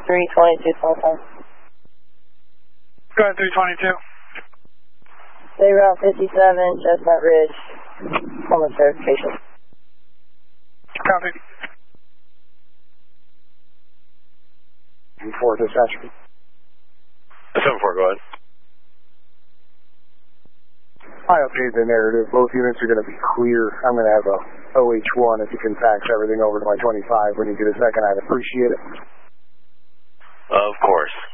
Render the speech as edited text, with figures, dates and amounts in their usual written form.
322 call sign. Go ahead, 322. Stay Route 57, Chestnut Ridge. Almost verification. Copy. 4 dispatch. 7-4, go ahead. I updated the narrative. Both units are going to be clear. I'm going to have a OH1 if you can fax everything over to my 25 when you get a second. I'd appreciate it. Of course.